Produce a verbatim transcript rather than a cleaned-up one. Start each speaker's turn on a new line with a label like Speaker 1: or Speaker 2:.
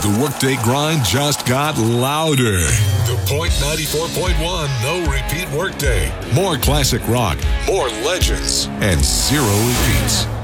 Speaker 1: the workday grind just got louder. The Point ninety-four point one No Repeat Workday. More classic rock, more legends, and zero repeats.